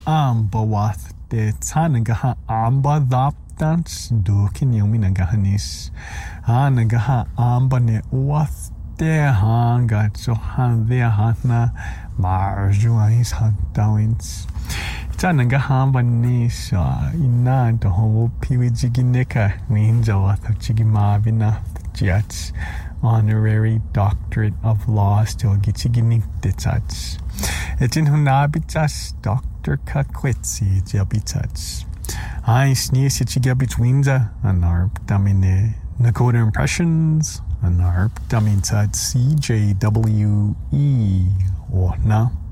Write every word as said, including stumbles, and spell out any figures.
Ambawath de Tanagaha Amba Daptans Dukin Yominagahanis. Anagaha Amba ne Wath de Hanga Johan de Hatna Marjuais Hantawins. Tanagahamba Nisha Ina the whole Piwijigineka Ninjawath of Chigimavina Jets. Honorary Doctorate of Laws to Gichiginikditsats. Etin Hunabitas, Doctor Kakwitsi Jabitats. I sneeze Chigabitwinza, an arp damine Nakota Impressions, an arp daminsat C J W E or na.